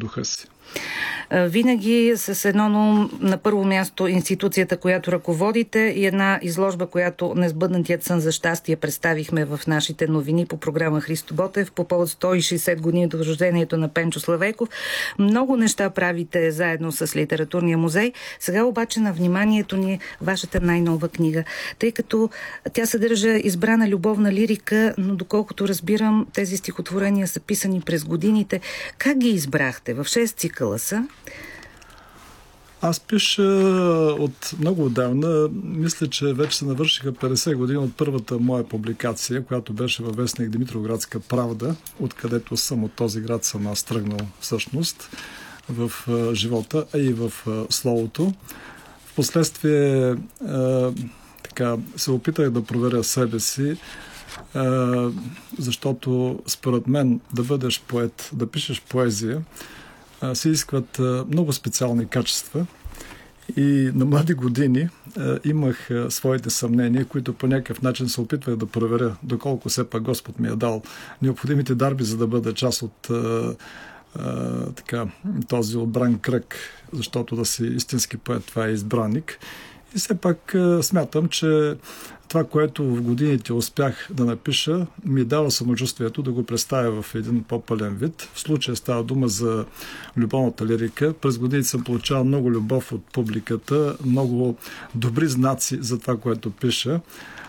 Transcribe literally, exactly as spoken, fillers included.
духа си. Винаги с едно на първо място институцията, която ръководите, и една изложба, която Несбъднатият сън за щастие представихме в нашите новини по програма Христо Ботев по повод сто и шейсет години до рождението на Пенчо Славейков. Много неща правите заедно с Литературния музей. Сега обаче на вниманието ни вашата най-нова книга, тъй като тя съдържа избрана любовна лирика, но доколкото разбирам, тези стихотворения са писани през годините. Как ги избрахте? В шест цикъла са. Аз пиша от много отдавна. Мисля, че вече се навършиха петдесет години от първата моя публикация, която беше във вестник Димитровградска правда, откъдето съм, от този град съм аз тръгнал всъщност в живота, а и в словото. Впоследствие така, се опитах да проверя себе си, защото според мен да бъдеш поет, да пишеш поезия, се искат много специални качества и на млади години имах своите съмнения, които по някакъв начин се опитвах да проверя доколко все пак Господ ми е дал необходимите дарби, за да бъда част от така, този отбран кръг, защото да си истински поет, това е избранник. И все пак смятам, че това, което в годините успях да напиша, ми дава самочувствието да го представя в един по-пълен вид. В случая става дума за любовната лирика. През годините съм получавал много любов от публиката, много добри знаци за това, което пиша.